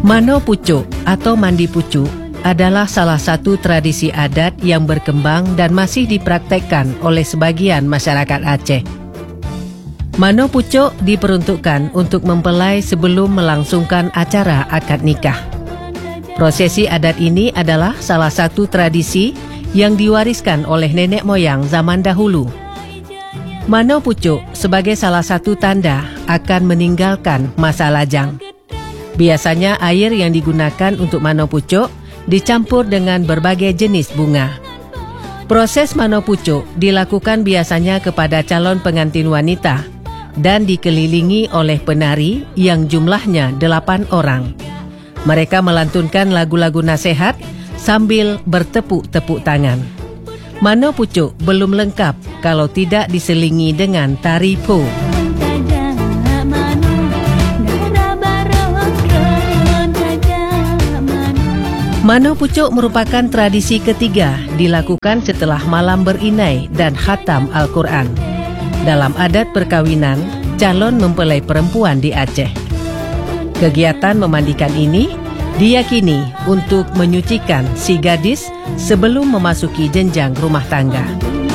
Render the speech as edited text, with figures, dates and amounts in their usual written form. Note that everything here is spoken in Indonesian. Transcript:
Mano pucuk atau mandi pucuk adalah salah satu tradisi adat yang berkembang dan masih dipraktekkan oleh sebagian masyarakat Aceh. Mano pucuk diperuntukkan untuk mempelai sebelum melangsungkan acara akad nikah. Prosesi adat ini adalah salah satu tradisi yang diwariskan oleh nenek moyang zaman dahulu. Mano pucuk sebagai salah satu tanda akan meninggalkan masa lajang. Biasanya air yang digunakan untuk mano pucuk dicampur dengan berbagai jenis bunga. Proses mano pucuk dilakukan biasanya kepada calon pengantin wanita dan dikelilingi oleh penari yang jumlahnya 8 orang. Mereka melantunkan lagu-lagu nasihat sambil bertepuk-tepuk tangan. Mano pucuk belum lengkap kalau tidak diselingi dengan tari po. Mano pucuk merupakan tradisi ketiga dilakukan setelah malam berinai dan khatam Al-Quran. Dalam adat perkawinan, calon mempelai perempuan di Aceh. Kegiatan memandikan ini diyakini untuk menyucikan si gadis sebelum memasuki jenjang rumah tangga.